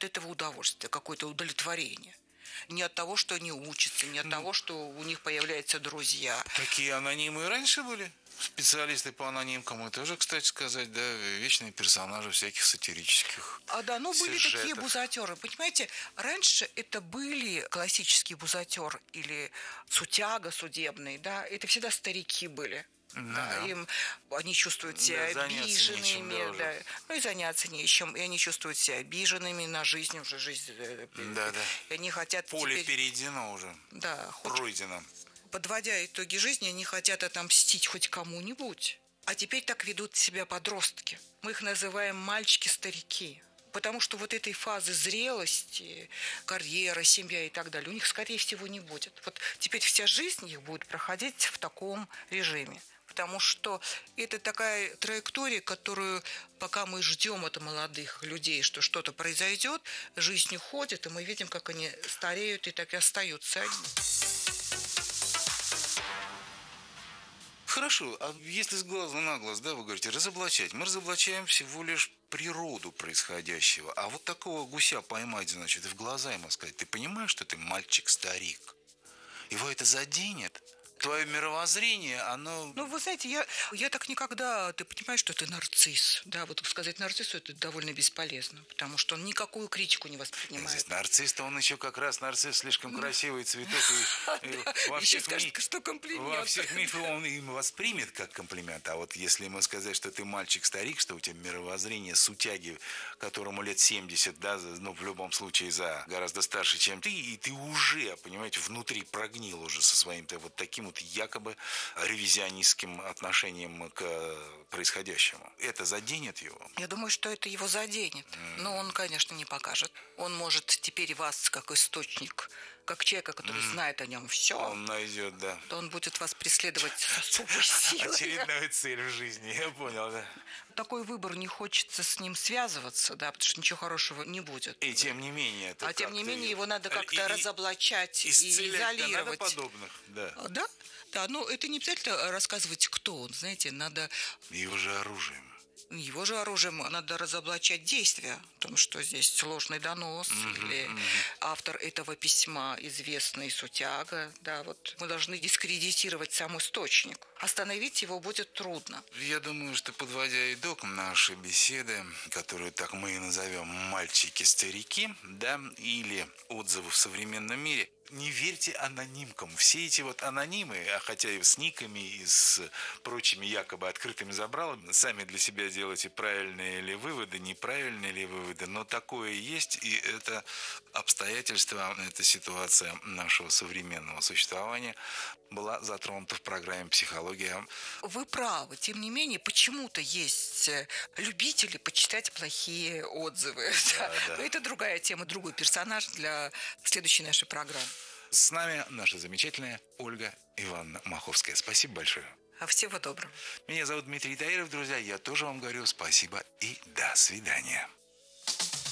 от этого удовольствие, какое-то удовлетворение. Не от того, что они учатся, не от того, что у них появляются друзья. Такие анонимы и раньше были. Специалисты по анонимкам, и тоже, кстати сказать, да, вечные персонажи всяких сатирических Были сюжетов. такие бузатеры. Понимаете, раньше это были классический бузатер или сутяга судебный, да, это всегда старики были. Да. Они чувствуют себя обиженными, да, ну и заняться нечем, и они чувствуют себя обиженными на жизнь, уже жизнь. Да. И они хотят поле теперь... перейдено уже, пройдено. Подводя итоги жизни, они хотят отомстить хоть кому-нибудь. А теперь так ведут себя подростки. Мы их называем мальчики-старики. Потому что вот этой фазы зрелости, карьера, семья и так далее, у них, скорее всего, не будет. Вот теперь вся жизнь их будет проходить в таком режиме. Потому что это такая траектория, которую, пока мы ждем от молодых людей, что что-то произойдет, жизнь уходит, и мы видим, как они стареют и так и остаются одни. Хорошо, а если с глаза на глаз, да, вы говорите, разоблачать. Мы разоблачаем всего лишь природу происходящего. А вот такого гуся поймать, значит, и в глаза ему сказать, ты понимаешь, что ты мальчик-старик? Его это заденет? Твое мировоззрение, оно... Ну, вы знаете, я так никогда... Ты понимаешь, что ты нарцисс. Да, вот сказать нарциссу это довольно бесполезно, потому что он никакую критику не воспринимает. Здесь нарцисс-то он еще как раз нарцисс, слишком красивый цветок. Еще скажет, что комплимент. Во всех мифах он им воспримет как комплимент. А вот если ему сказать, что ты мальчик-старик, что у тебя мировоззрение сутяги, которому лет 70, да, ну, в любом случае гораздо старше, чем ты, и ты уже, понимаете, внутри прогнил уже со своим-то вот таким вот якобы ревизионистским отношением к происходящему. Это заденет его? Я думаю, что это его заденет. Но он, конечно, не покажет. Он может теперь вас как источник, как человека, который знает о нем все. Он найдет, да. То он будет вас преследовать с особой силой. Очередная цель в жизни, я понял, да. Такой выбор, не хочется с ним связываться, да, потому что ничего хорошего не будет. И тем не менее. Тем не менее, его надо как-то разоблачать и изолировать. Надо подобных, да. Да, но это не обязательно рассказывать, кто он, знаете, надо... Его же оружием. Его же оружием надо разоблачать действия, о том, что здесь ложный донос, или автор этого письма известный сутяга, да, вот мы должны дискредитировать сам источник. Остановить его будет трудно. Я думаю, что, подводя итог нашей беседы, которую так мы и назовем «Мальчики-старики», да, или «Отзывы в современном мире», не верьте анонимкам. Все эти вот анонимы, хотя и с никами, и с прочими якобы открытыми забралами, сами для себя делайте правильные ли выводы, неправильные ли выводы, но такое есть, и это обстоятельства, эта ситуация нашего современного существования была затронута в программе «Психология». Вы правы. Тем не менее, почему-то есть любители почитать плохие отзывы. Да. Но это другая тема, другой персонаж для следующей нашей программы. С нами наша замечательная Ольга Ивановна Маховская. Спасибо большое. Всего доброго. Меня зовут Дмитрий Таиров, друзья. Я тоже вам говорю спасибо и до свидания.